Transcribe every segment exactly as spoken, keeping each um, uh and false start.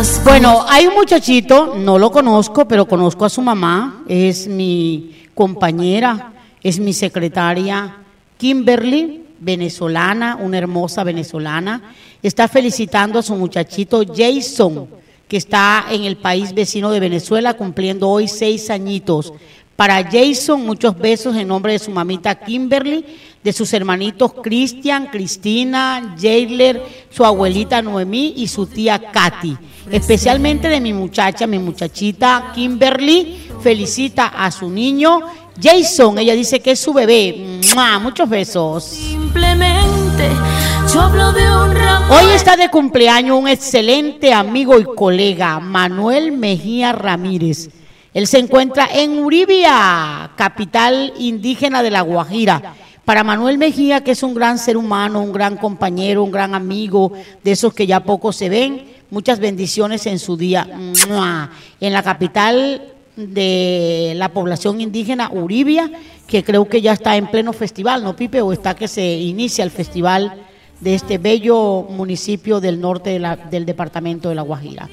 Bueno, hay un muchachito, no lo conozco, pero conozco a su mamá, es mi compañera, es mi secretaria, Kimberly, venezolana, una hermosa venezolana, está felicitando a su muchachito Jason, que está en el país vecino de Venezuela, cumpliendo hoy seis añitos. Para Jason, muchos besos en nombre de su mamita Kimberly, de sus hermanitos Cristian, Cristina, Jailer, su abuelita Noemí y su tía Katy. Especialmente de mi muchacha, mi muchachita Kimberly, felicita a su niño Jason. Ella dice que es su bebé. ¡Mua! Muchos besos. Simplemente yo hablo de un ramo. Hoy está de cumpleaños un excelente amigo y colega, Manuel Mejía Ramírez. Él se encuentra en Uribia, capital indígena de La Guajira. Para Manuel Mejía, que es un gran ser humano, un gran compañero, un gran amigo, de esos que ya poco se ven, muchas bendiciones en su día. ¡Mua! En la capital de la población indígena, Uribia, que creo que ya está en pleno festival, ¿no, Pipe? O está que se inicia el festival de este bello municipio del norte de la, del departamento de La Guajira.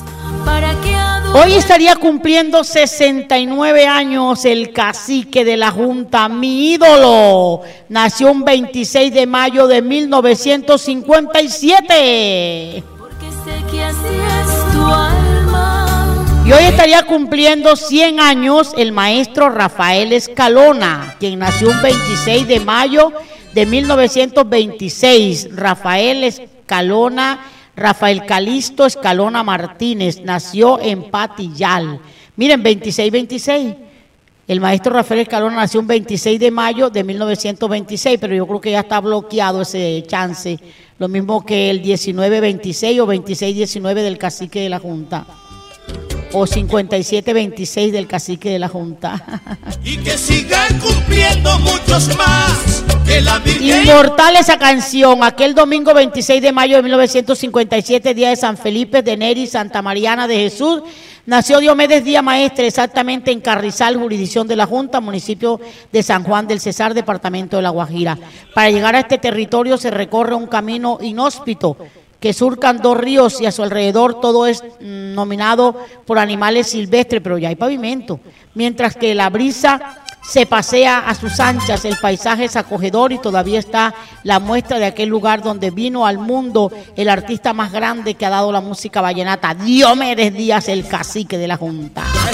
Hoy estaría cumpliendo sesenta y nueve años el cacique de la Junta, mi ídolo. Nació un veintiséis de mayo de mil novecientos cincuenta y siete. Porque sé que así es tu alma. Y hoy estaría cumpliendo cien años el maestro Rafael Escalona, quien nació un veintiséis de mayo de mil novecientos veintiséis. Rafael Escalona, Rafael Calisto Escalona Martínez, nació en Patillal. Miren, veintiséis veintiséis. El maestro Rafael Escalona nació un veintiséis de mayo de mil novecientos veintiséis, pero yo creo que ya está bloqueado ese chance. Lo mismo que el diecinueve veintiséis o veintiséis diecinueve del cacique de la Junta. O cincuenta y siete veintiséis del cacique de la Junta. Y que sigan cumpliendo muchos más. Que la Virgen... Inmortal esa canción. Aquel domingo veintiséis de mayo de mil novecientos cincuenta y siete, día de San Felipe de Neri, Santa Mariana de Jesús, nació Diomedes Díaz Maestre, exactamente en Carrizal, jurisdicción de la Junta, municipio de San Juan del Cesar, departamento de La Guajira. Para llegar a este territorio se recorre un camino inhóspito que surcan dos ríos y a su alrededor todo es mm, nominado por animales silvestres, pero ya hay pavimento. Mientras que la brisa se pasea a sus anchas, el paisaje es acogedor y todavía está la muestra de aquel lugar donde vino al mundo el artista más grande que ha dado la música vallenata, Diomedes Díaz, el cacique de la Junta.